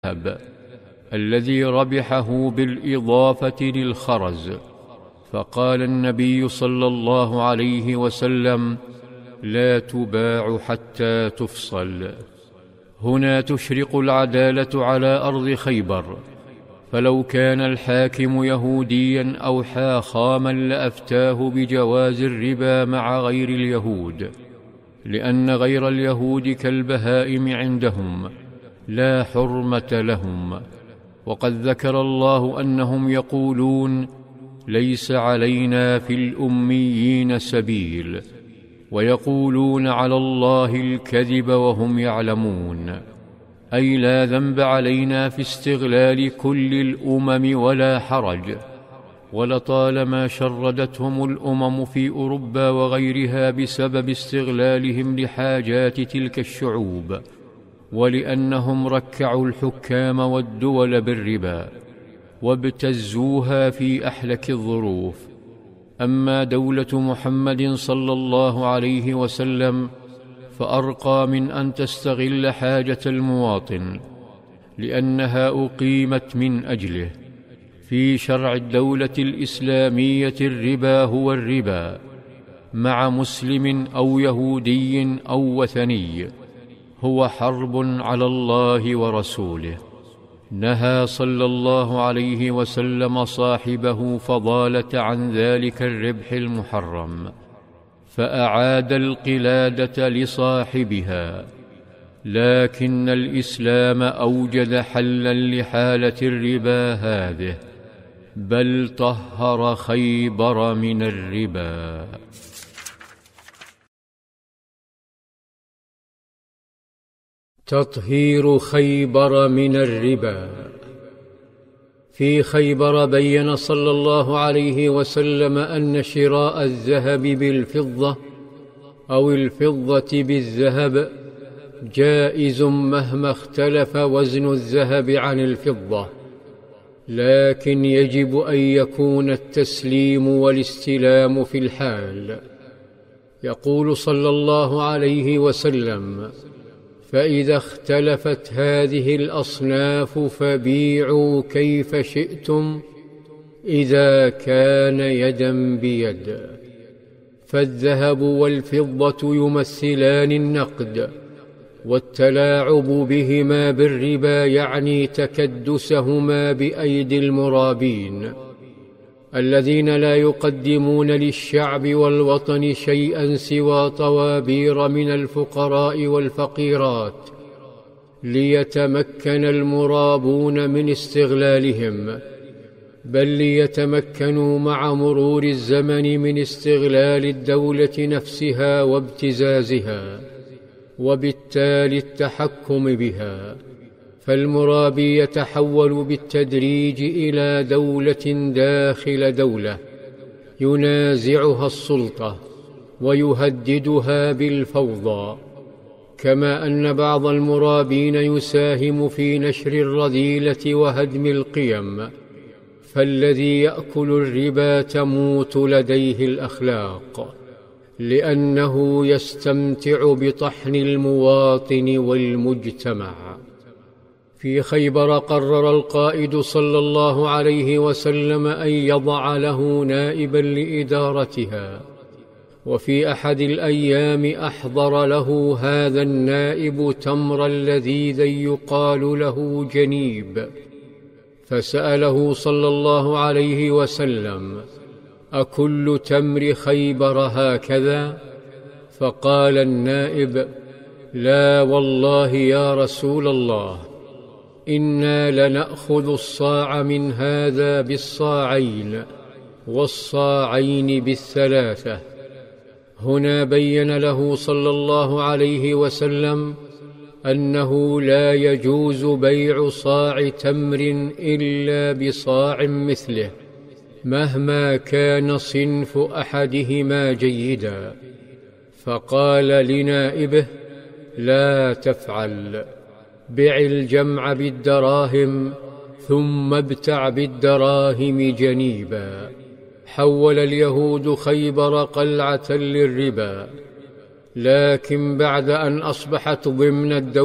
الذهب الذي ربحه بالإضافة للخرز. فقال النبي صلى الله عليه وسلم: لا تباع حتى تفصل. هنا تشرق العدالة على أرض خيبر، فلو كان الحاكم يهوديا أو حاخاما لأفتاه بجواز الربا مع غير اليهود، لأن غير اليهود كالبهائم عندهم لا حرمة لهم. وقد ذكر الله أنهم يقولون: ليس علينا في الأميين سبيل، ويقولون على الله الكذب وهم يعلمون، أي لا ذنب علينا في استغلال كل الأمم ولا حرج. ولطالما شردتهم الأمم في أوروبا وغيرها بسبب استغلالهم لحاجات تلك الشعوب، ولأنهم ركعوا الحكام والدول بالربا وابتزوها في أحلك الظروف. أما دولة محمد صلى الله عليه وسلم فأرقى من أن تستغل حاجة المواطن، لأنها أقيمت من أجله. في شرع الدولة الإسلامية الربا هو الربا، مع مسلم أو يهودي أو وثني، هو حرب على الله ورسوله. نهى صلى الله عليه وسلم صاحبه فضالة عن ذلك الربح المحرم، فأعاد القلادة لصاحبها. لكن الإسلام أوجد حلا لحالة الربا هذه، بل طهر خيبر من الربا. تطهير خيبر من الربا. في خيبر بين صلى الله عليه وسلم أن شراء الذهب بالفضة أو الفضة بالذهب جائز مهما اختلف وزن الذهب عن الفضة، لكن يجب أن يكون التسليم والاستلام في الحال. يقول صلى الله عليه وسلم: فإذا اختلفت هذه الأصناف فبيعوا كيف شئتم إذا كان يدا بيد. فالذهب والفضة يمثلان النقد، والتلاعب بهما بالربا يعني تكدسهما بأيدي المرابين الذين لا يقدمون للشعب والوطن شيئا سوى طوابير من الفقراء والفقيرات، ليتمكن المرابون من استغلالهم، بل ليتمكنوا مع مرور الزمن من استغلال الدولة نفسها وابتزازها، وبالتالي التحكم بها. فالمرابي يتحول بالتدريج إلى دولة داخل دولة، ينازعها السلطة ويهددها بالفوضى. كما أن بعض المرابين يساهم في نشر الرذيلة وهدم القيم، فالذي يأكل الربا تموت لديه الأخلاق، لأنه يستمتع بطحن المواطن والمجتمع. في خيبر قرر القائد صلى الله عليه وسلم أن يضع له نائبا لإدارتها، وفي أحد الأيام أحضر له هذا النائب تمرا لذيذا يقال له جنيب، فسأله صلى الله عليه وسلم: أكل تمر خيبر هكذا؟ فقال النائب: لا والله يا رسول الله، إنا لنأخذ الصاع من هذا بالصاعين، والصاعين بالثلاثة. هنا بين له صلى الله عليه وسلم أنه لا يجوز بيع صاع تمر إلا بصاع مثله، مهما كان صنف أحدهما جيدا. فقال لنائبه: لا تفعل، بع الجمع بالدراهم ثم ابتع بالدراهم جنيبا. حول اليهود خيبر قلعة للربا، لكن بعد أن أصبحت ضمن الدولة